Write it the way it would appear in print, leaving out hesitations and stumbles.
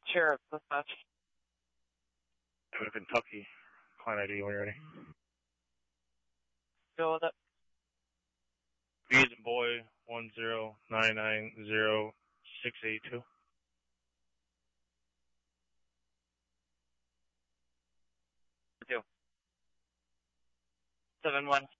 Sheriff, dispatch. Go to Kentucky. Client ID when you're ready. Go with it. B as in boy, 10990-682. 2. 7-1.